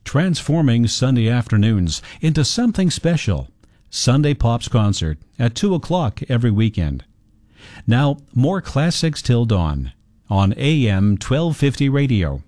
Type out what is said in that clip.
transforming Sunday afternoons into something special. Sunday Pops Concert at 2 o'clock every weekend. Now, more classics till dawn on AM 1250 radio.